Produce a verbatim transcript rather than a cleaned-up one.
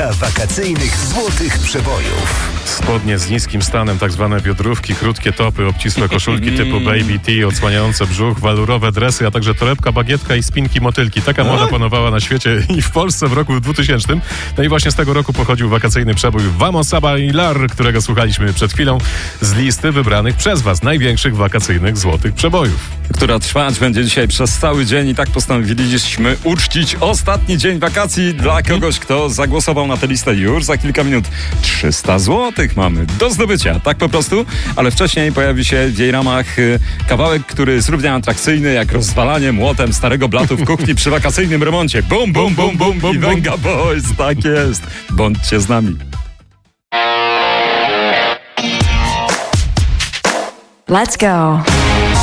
Lista wakacyjnych złotych przebojów. Spodnie z niskim stanem, tak zwane biodrówki, krótkie topy, obcisłe koszulki typu baby tee, odsłaniające brzuch, walurowe dresy, a także torebka, bagietka i spinki motylki. Taka moda panowała na świecie i w Polsce w roku dwutysięcznym. No i właśnie z tego roku pochodził wakacyjny przebój Vamos a bailar, którego słuchaliśmy przed chwilą z listy wybranych przez was największych wakacyjnych złotych przebojów. Która trwać będzie dzisiaj przez cały dzień i tak postanowiliśmy uczcić ostatni dzień wakacji dla kogoś, kto zagłosował na tę listę już za kilka minut. trzysta złotych mamy do zdobycia, tak po prostu, ale wcześniej pojawi się w jej ramach y, kawałek, który jest równie atrakcyjny jak rozwalanie młotem starego blatu w kuchni przy wakacyjnym remoncie. Bum, bum, bum, bum, bum, i Venga Boys, tak jest. Bądźcie z nami. Let's go.